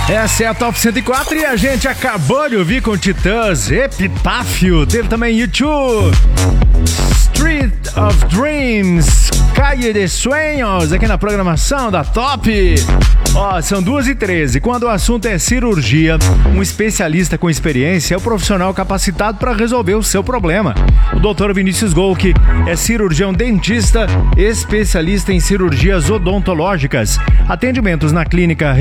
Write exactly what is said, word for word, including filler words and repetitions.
Essa é a Top cento e quatro e a gente acabou de ouvir com Titãs, Epitáfio. Teve também U dois, Street of Dreams, Calle de Sueños, aqui na programação da Top. Ó, são duas e treze. Quando o assunto é cirurgia, um especialista com experiência é o profissional capacitado para resolver o seu problema. O doutor Vinícius Golke é cirurgião dentista, especialista em cirurgias odontológicas. Atendimentos na clínica